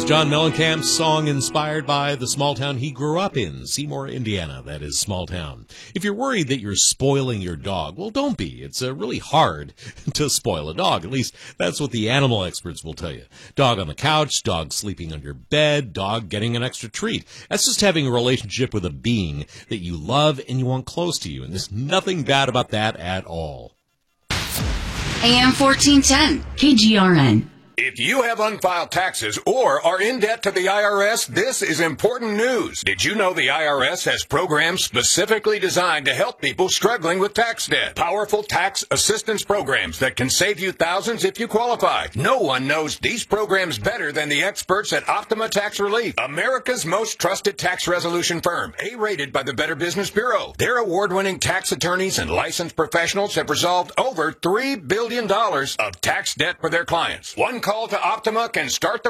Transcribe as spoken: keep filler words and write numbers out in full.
John Mellencamp's song inspired by the small town he grew up in, Seymour, Indiana. That is small town. If you're worried that you're spoiling your dog, well, don't be. It's uh, really hard to spoil a dog. At least that's what the animal experts will tell you. Dog on the couch, dog sleeping on your bed, dog getting an extra treat. That's just having a relationship with a being that you love and you want close to you. And there's nothing bad about that at all. A M fourteen ten, K G R N. If you have unfiled taxes or are in debt to the I R S, this is important news. Did you know the I R S has programs specifically designed to help people struggling with tax debt? Powerful tax assistance programs that can save you thousands if you qualify. No one knows these programs better than the experts at Optima Tax Relief, America's most trusted tax resolution firm, A-rated by the Better Business Bureau. Their award-winning tax attorneys and licensed professionals have resolved over three billion dollars of tax debt for their clients. One call to Optima can start the